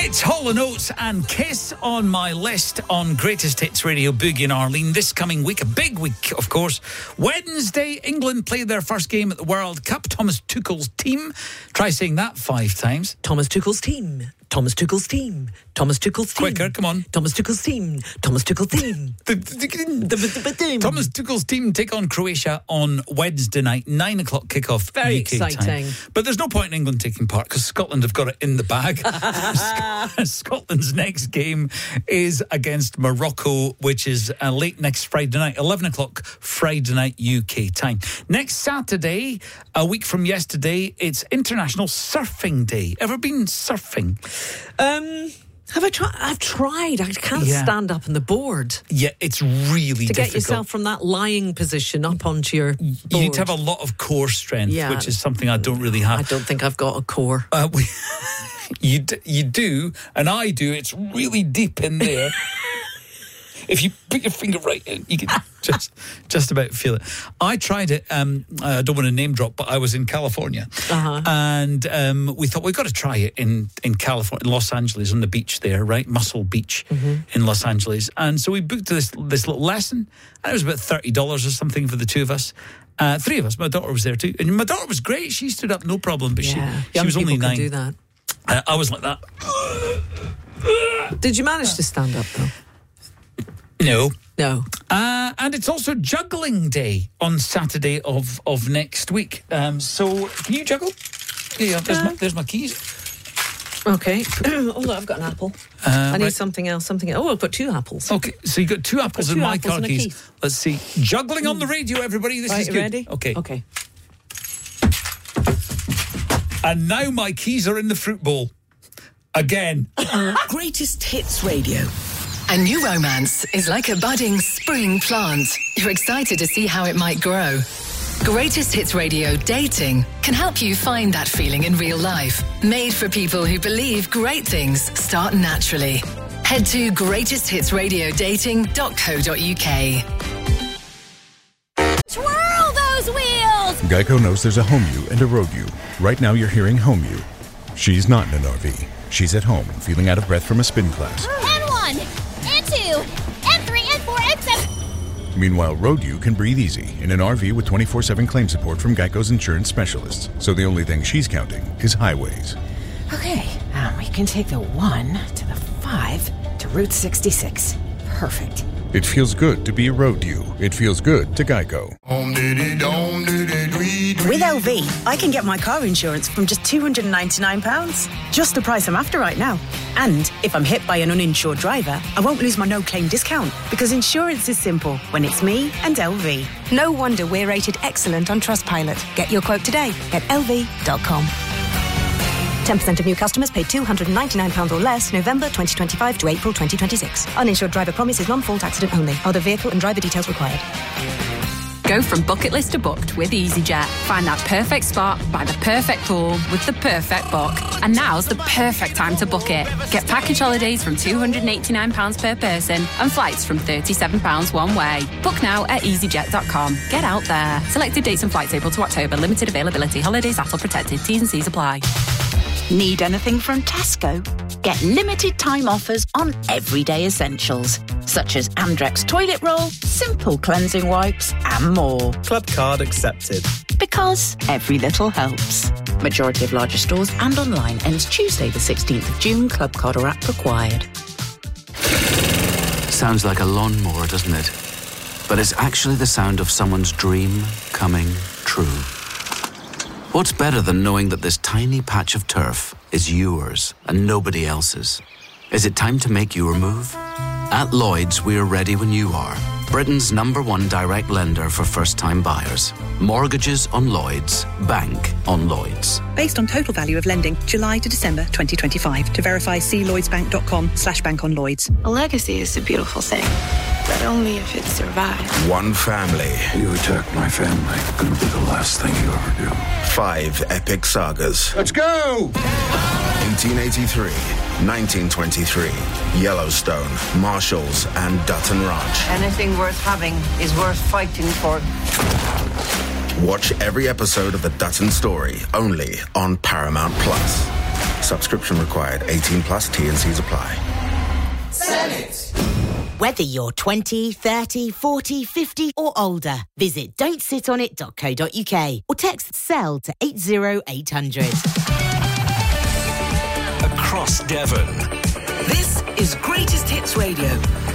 It's Hall & Oates and Kiss on my list on Greatest Hits Radio. Boogie and Arlene this coming week, a big week, of course. Wednesday, England played their first game at the World Cup. Thomas Tuchel's team. Try saying that 5 times. Thomas Tuchel's team. Thomas Tuchel's team. Thomas Tuchel's team. Quicker, come on. Thomas Tuchel's team. Thomas Tuchel's team. Thomas Tuchel's team take on Croatia on Wednesday night, 9 o'clock kickoff. Very UK exciting. Time. But there's no point in England taking part because Scotland have got it in the bag. Scotland's next game is against Morocco, which is late next Friday night, 11 o'clock Friday night UK time. Next Saturday, a week from yesterday, it's International Surfing Day. Ever been surfing? Have I tried? I've tried. I can't stand up on the board. Yeah, it's really to difficult. get yourself from that lying position up onto your board. You need to have a lot of core strength, which is something I don't really have. I don't think I've got a core. You do, and I do. It's really deep in there. If you put your finger right in, you can just about feel it. I tried it. I don't want to name drop, but I was in California, and we thought we've got to try it in California, in Los Angeles, on the beach there, right, Muscle Beach in Los Angeles. And so we booked this little lesson, and it was about $30 or something for the two of us. 3 of us. My daughter was there too, and my daughter was great. She stood up, no problem, but she was only 9. Do that. I was like that. Did you manage to stand up though? No. And it's also juggling day on Saturday of next week. So can you juggle? Yeah, there's my keys. Okay. Oh, look, I've got an apple. I need something else. Oh, I've got 2 apples. Okay, so you've got 2 apples in my car keys. Let's see. Juggling on the radio, everybody. This is good. Ready? Okay. And now my keys are in the fruit bowl. Again. Greatest Hits Radio. A new romance is like a budding spring plant. You're excited to see how it might grow. Greatest Hits Radio Dating can help you find that feeling in real life. Made for people who believe great things start naturally. Head to greatesthitsradiodating.co.uk. Twirl those wheels! Geico knows there's a home you and a road you. Right now you're hearing home you. She's not in an RV. She's at home, feeling out of breath from a spin class. And 1, and 2, and 3, and 4, and 7. Meanwhile, road you can breathe easy in an RV with 24/7 claim support from Geico's insurance specialists. So the only thing she's counting is highways. Okay, we can take the 1 to the 5 to Route 66. Perfect. It feels good to be a road you. It feels good to Geico. With LV, I can get my car insurance from just £299. Just the price I'm after right now. And if I'm hit by an uninsured driver, I won't lose my no-claim discount because insurance is simple when it's me and LV. No wonder we're rated excellent on Trustpilot. Get your quote today at lv.com. 10% of new customers paid £299 or less November 2025 to April 2026. Uninsured driver promise is non-fault accident only. Other vehicle and driver details required. Go from bucket list to booked with EasyJet. Find that perfect spot by the perfect pool with the perfect book. And now's the perfect time to book it. Get package holidays from £289 per person and flights from £37 one way. Book now at easyjet.com. Get out there. Selected dates and flights April to October. Limited availability. Holidays ATOL protected. T's and C's apply. Need anything from Tesco? Get limited time offers on everyday essentials, such as Andrex toilet roll, Simple cleansing wipes, and more. Club card accepted. Because every little helps. Majority of larger stores and online ends Tuesday the 16th of June. Club card or app required. Sounds like a lawnmower, doesn't it? But it's actually the sound of someone's dream coming true. What's better than knowing that this tiny patch of turf is yours and nobody else's? Is it time to make your move? At Lloyds, we're ready when you are. Britain's #1 direct lender for first-time buyers. Mortgages on Lloyds. Bank on Lloyds. Based on total value of lending, July to December 2025. To verify, see lloydsbank.com/bank-on-Lloyds. A legacy is a beautiful thing, but only if it survives. One family. You attack my family. Gonna be the last thing you ever do. 5 epic sagas. Let's go! 1883, 1923, Yellowstone, Marshalls, and Dutton Ranch. Anything worth having is worth fighting for. Watch every episode of The Dutton Story, only on Paramount Plus. Subscription required. 18 plus. T&Cs apply. Senate. Whether you're 20, 30, 40, 50 or older, visit don'tsitonit.co.uk or text CELL to 80800. Across Devon. This is Greatest Hits Radio